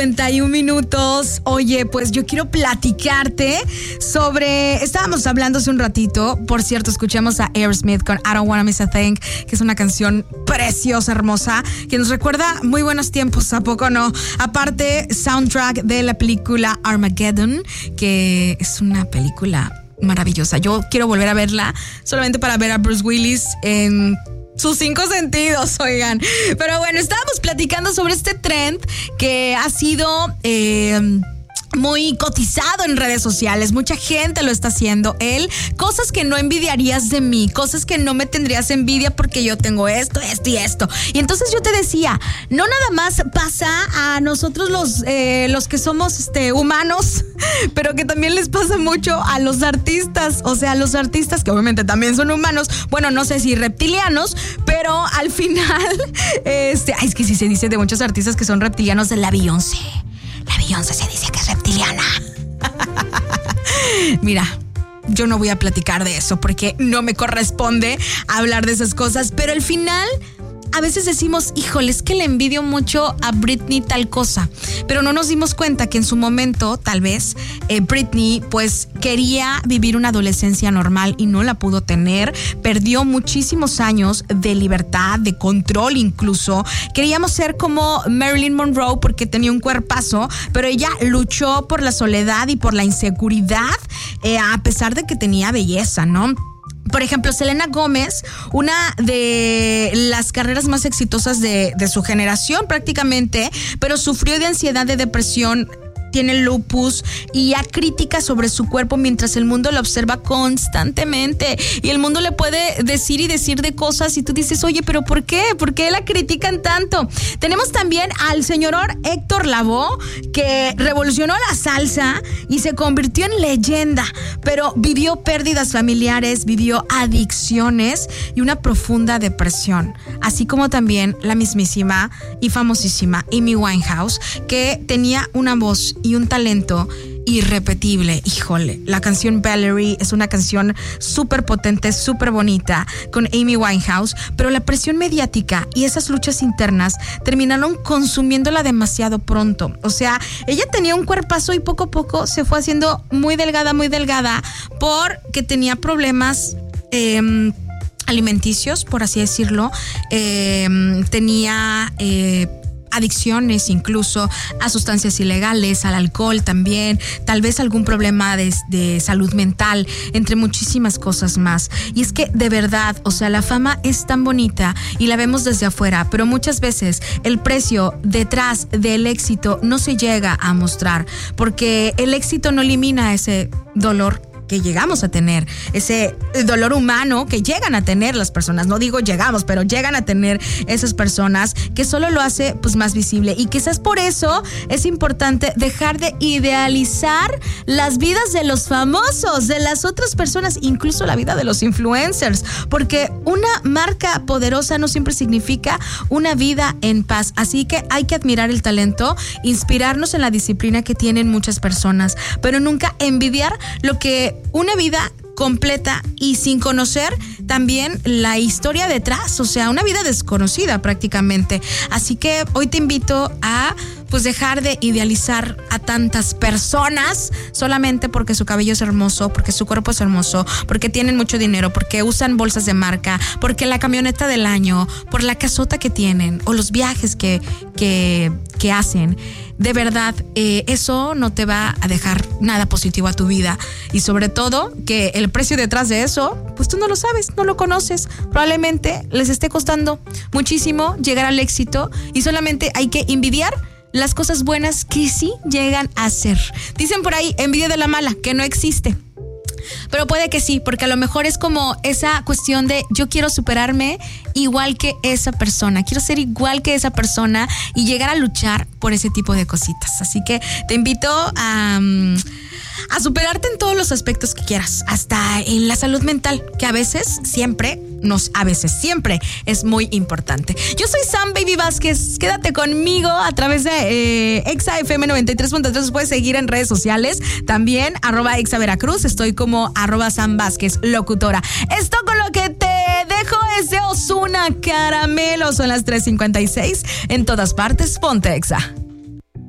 31 minutos. Oye, pues yo quiero platicarte sobre... Estábamos hablando hace un ratito. Por cierto, escuchamos a Aerosmith con I Don't Wanna Miss a Thing, que es una canción preciosa, hermosa, que nos recuerda muy buenos tiempos, ¿a poco no? Aparte, soundtrack de la película Armageddon, que es una película maravillosa. Yo quiero volver a verla solamente para ver a Bruce Willis en sus 5 sentidos, oigan. Pero bueno, estábamos platicando sobre este trend que ha sido muy cotizado en redes sociales. Mucha gente lo está haciendo. Cosas que no envidiarías de mí, cosas que no me tendrías envidia porque yo tengo esto y esto. Y entonces yo te decía, no nada más pasa a nosotros los que somos humanos, pero que también les pasa mucho a los artistas. O sea, los artistas que obviamente también son humanos. Bueno, no sé si reptilianos, pero al final, es que sí se dice de muchos artistas que son reptilianos. De la Beyoncé. La Beyoncé se dice que es reptiliana. Mira, yo no voy a platicar de eso porque no me corresponde hablar de esas cosas, pero al final a veces decimos, híjole, es que le envidio mucho a Britney tal cosa, pero no nos dimos cuenta que en su momento, tal vez, Britney pues quería vivir una adolescencia normal y no la pudo tener, perdió muchísimos años de libertad, de control incluso. Queríamos ser como Marilyn Monroe porque tenía un cuerpazo, pero ella luchó por la soledad y por la inseguridad, a pesar de que tenía belleza, ¿no? Por ejemplo, Selena Gómez, una de las carreras más exitosas de su generación prácticamente, pero sufrió de ansiedad, de depresión, tiene lupus y hay críticas sobre su cuerpo mientras el mundo la observa constantemente y el mundo le puede decir y decir de cosas y tú dices, oye, pero ¿por qué? ¿Por qué la critican tanto? Tenemos también al señor Héctor Lavoe, que revolucionó la salsa y se convirtió en leyenda, pero vivió pérdidas familiares, vivió adicciones y una profunda depresión, así como también la mismísima y famosísima Amy Winehouse, que tenía una voz y un talento irrepetible. Híjole, la canción Valerie es una canción súper potente, súper bonita con Amy Winehouse, pero la presión mediática y esas luchas internas terminaron consumiéndola demasiado pronto. O sea, ella tenía un cuerpazo y poco a poco se fue haciendo muy delgada porque tenía problemas alimenticios, por así decirlo. Tenía adicciones incluso a sustancias ilegales, al alcohol también, tal vez algún problema de salud mental, entre muchísimas cosas más. Y es que de verdad, o sea, la fama es tan bonita y la vemos desde afuera, pero muchas veces el precio detrás del éxito no se llega a mostrar, porque el éxito no elimina ese dolor que llegamos a tener, ese dolor humano que llegan a tener las personas. No digo llegamos, pero llegan a tener esas personas, que solo lo hace pues más visible. Y quizás por eso es importante dejar de idealizar las vidas de los famosos, de las otras personas, incluso la vida de los influencers, porque una marca poderosa no siempre significa una vida en paz. Así que hay que admirar el talento, inspirarnos en la disciplina que tienen muchas personas, pero nunca envidiar lo que una vida completa y sin conocer también la historia detrás, o sea, una vida desconocida prácticamente. Así que hoy te invito a pues dejar de idealizar a tantas personas solamente porque su cabello es hermoso, porque su cuerpo es hermoso, porque tienen mucho dinero, porque usan bolsas de marca, porque la camioneta del año, por la casota que tienen o los viajes que hacen. De verdad, eso no te va a dejar nada positivo a tu vida. Y sobre todo, que el precio detrás de eso, pues tú no lo sabes, no lo conoces. Probablemente les esté costando muchísimo llegar al éxito y solamente hay que envidiar las cosas buenas que sí llegan a ser. Dicen por ahí, envidia de la mala, que no existe. Pero puede que sí, porque a lo mejor es como esa cuestión de yo quiero superarme igual que esa persona, quiero ser igual que esa persona y llegar a luchar por ese tipo de cositas. Así que te invito a superarte en todos los aspectos que quieras, hasta en la salud mental, que a veces siempre es muy importante. Yo soy Sam Baby Vázquez, quédate conmigo a través de Exa FM 93.3, puedes seguir en redes sociales, también @Exa Veracruz, estoy como @Sam Vázquez locutora. Esto con lo que te dejo es de Ozuna, Caramelo, son las 3:56, en todas partes, ponte Exa.